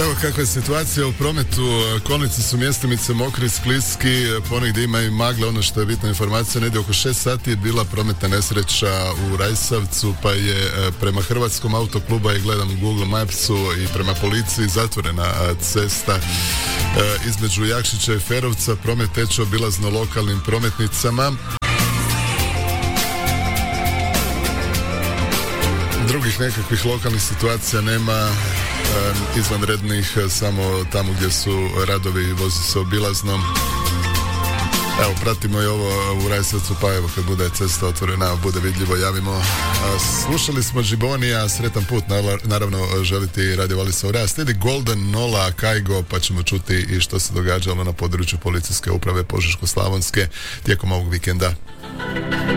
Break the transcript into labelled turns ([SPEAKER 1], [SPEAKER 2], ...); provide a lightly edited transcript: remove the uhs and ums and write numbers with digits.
[SPEAKER 1] Evo kakva je situacija u prometu. Kolnice su mjestimice mokri, skliski, ponegdje ima i magle. Ono što je bitna informacija, negdje oko 6 sati je bila prometna nesreća u Rajsavcu, pa je prema Hrvatskom autokluba i gledam u Google Mapsu i prema policiji zatvorena cesta između Jakšića i Ferovca. Promet teče obilazno lokalnim prometnicama. Drugih nekakvih lokalnih situacija nema, izvanrednih, samo tamo gdje su radovi i vozi se obilazno. Evo, pratimo i ovo u Rajsavcu, pa evo kad bude cesta otvorena, bude vidljivo, javimo. Slušali smo Džibonija, sretan put, naravno želiti Radio Valisa Ura. Slijedi Golden Nola, Kaigo, pa ćemo čuti i što se događalo na području policijske uprave Požeško-slavonske tijekom ovog vikenda.